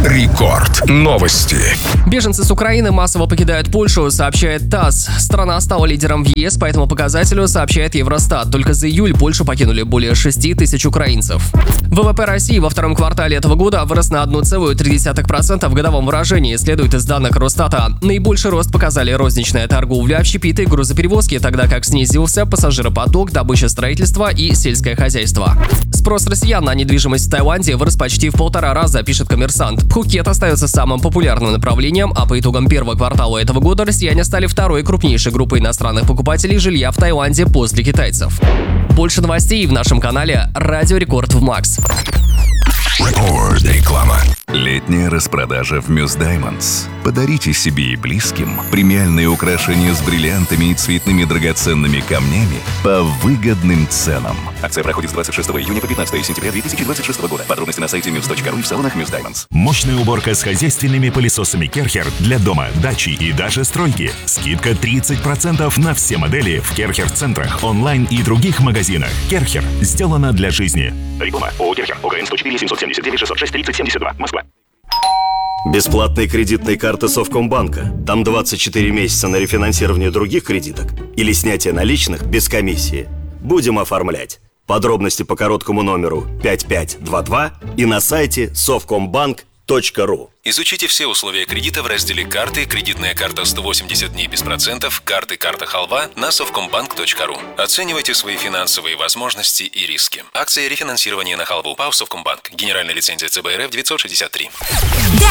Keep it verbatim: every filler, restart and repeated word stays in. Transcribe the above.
Рекорд. Новости. Беженцы с Украины массово покидают Польшу, сообщает ТАСС. Страна стала лидером в ЕС по этому показателю, сообщает Евростат. Только за июль Польшу покинули более шести тысяч украинцев. ВВП России во втором квартале этого года вырос на одна целая три десятых процента в годовом выражении, следует из данных Росстата. Наибольший рост показали розничная торговля, общепит и грузоперевозки, тогда как снизился пассажиропоток, добыча, строительства и сельское хозяйство. Спрос россиян на недвижимость в Таиланде вырос почти в полтора раза, пишет «Коммерсант». Пхукет остается самым популярным направлением, а по итогам первого квартала этого года россияне стали второй крупнейшей группой иностранных покупателей жилья в Таиланде после китайцев. Больше новостей в нашем канале «Радио Рекорд» в Макс. Рекорд. Реклама. Летняя распродажа в Мюс Даймондс. Подарите себе и близким премиальные украшения с бриллиантами и цветными драгоценными камнями по выгодным ценам. Акция проходит с двадцать шестого июня по пятнадцатого сентября две тысячи двадцать шестого года. Подробности на сайте мюс точка ру и в салонах Мюс Даймондс. Мощная уборка с хозяйственными пылесосами Керхер для дома, дачи и даже стройки. Скидка тридцать процентов на все модели в Керхер-центрах, онлайн и других магазинах. Керхер. Сделано для жизни. Реклама. ООО Керхер. ОГН сто четыре семьсот семьдесят девять шестьсот шесть тридцать семьдесят два. Москва. Бесплатные кредитные карты Совкомбанка. Там двадцать четыре месяца на рефинансирование других кредиток или снятие наличных без комиссии. Будем оформлять. Подробности по короткому номеру пять пять два два и на сайте совкомбанк точка ру. Изучите все условия кредита в разделе «Карты», «Кредитная карта сто восемьдесят дней без процентов», «Карты, карта халва» на совкомбанк точка ру. Оценивайте свои финансовые возможности и риски. Акция рефинансирования на халву. ПАО «Совкомбанк». Генеральная лицензия ЦБ РФ девятьсот шестьдесят три.